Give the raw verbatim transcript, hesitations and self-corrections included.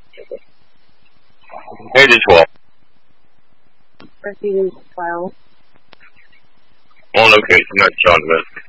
Page twelve. Proceeding twelve. On location, not John West.